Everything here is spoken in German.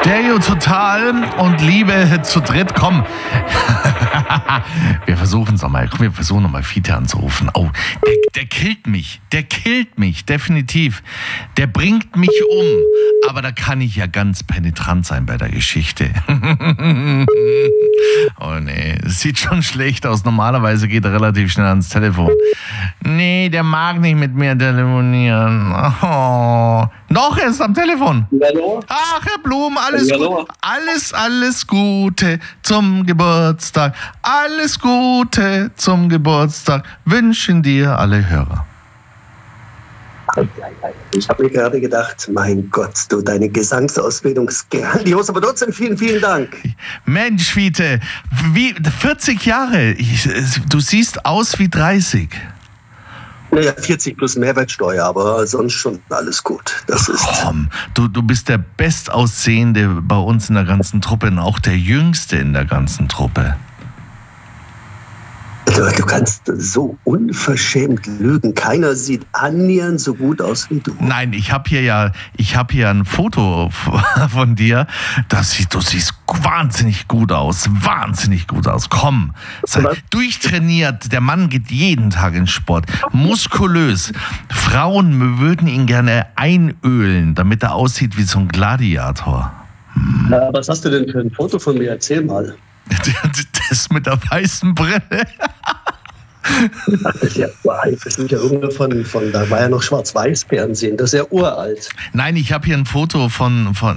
Stereo total und Liebe zu dritt. Komm. Wir versuchen es nochmal. Komm, wir versuchen nochmal Fiete anzurufen. Oh, der killt mich. Der killt mich, definitiv. Der bringt mich um. Aber da kann ich ja ganz penetrant sein bei der Geschichte. Oh nee, es sieht schon schlecht aus. Normalerweise geht er relativ schnell ans Telefon. Nee, der mag nicht mit mir telefonieren. Oh. Noch, er ist am Telefon. Hallo? Ach, Herr Blum, alles Hallo. gut. Alles Gute zum Geburtstag. Alles Gute zum Geburtstag wünschen dir alle Hörer. Ich habe mir gerade gedacht, mein Gott, du, deine Gesangsausbildung ist grandios, aber trotzdem vielen, vielen Dank. Mensch, Fiete, wie 40 Jahre. Du siehst aus wie 30. Naja, 40 plus Mehrwertsteuer, aber sonst schon alles gut. Das ist. Komm, du bist der Bestaussehende bei uns in der ganzen Truppe und auch der Jüngste in der ganzen Truppe. Du kannst so unverschämt lügen. Keiner sieht annähernd so gut aus wie du. Nein, ich habe hier ein Foto von dir. Du siehst wahnsinnig gut aus. Komm, sei durchtrainiert. Der Mann geht jeden Tag ins Sport. Muskulös. Frauen würden ihn gerne einölen, damit er aussieht wie so ein Gladiator. Na, was hast du denn für ein Foto von mir? Erzähl mal. Das mit der weißen Brille. Das ist ja uralt. Das ist ja irgendwo von, da war ja noch Schwarz-Weiß-Fernsehen. Das ist ja uralt. Nein, ich habe hier ein Foto von